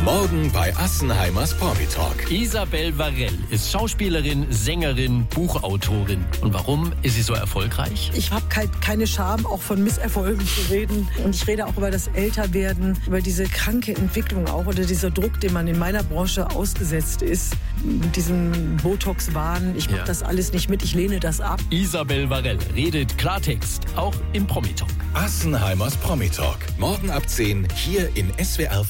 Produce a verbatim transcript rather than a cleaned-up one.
Morgen bei Assenheimers Promi Talk. Isabelle Varell ist Schauspielerin, Sängerin, Buchautorin. Und warum ist sie so erfolgreich? Ich habe halt keine Scham, auch von Misserfolgen zu reden. Und ich rede auch über das Älterwerden, über diese kranke Entwicklung auch oder dieser Druck, den man in meiner Branche ausgesetzt ist. Mit diesem Botox-Wahn. Ich mache Ja. das alles nicht mit, ich lehne das ab. Isabelle Varell redet Klartext, auch im Promi Talk. Assenheimers Promi Talk. Morgen ab zehn hier in S W R